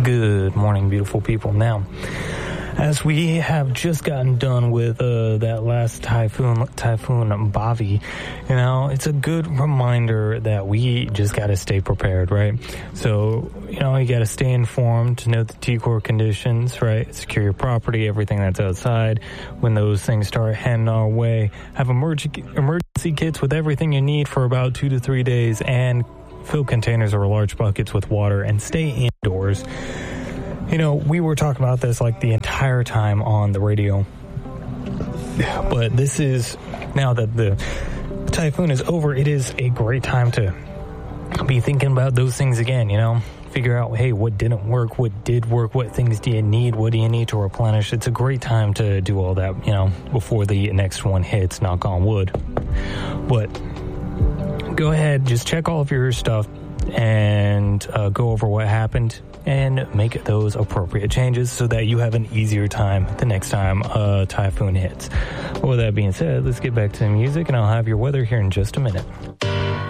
Good morning, beautiful people. Now, as we have just gotten done with that last typhoon Bavi, it's a good reminder that we just got to stay prepared, right? So, you got to stay informed, note the T-Core conditions, right? Secure your property, everything that's outside. When those things start heading our way, have emergency kits with everything you need for about 2 to 3 days, and fill containers or large buckets with water, and stay indoors. We were talking about this like the entire time on the radio, but this is, now that the typhoon is over, it is a great time to be thinking about those things again, figure out, hey, what didn't work, what did work, what things do you need, what do you need to replenish. It's a great time to do all that, before the next one hits, knock on wood. But go ahead, just check all of your stuff and go over what happened and make those appropriate changes so that you have an easier time the next time a typhoon hits. With that being said, let's get back to the music, and I'll have your weather here in just a minute.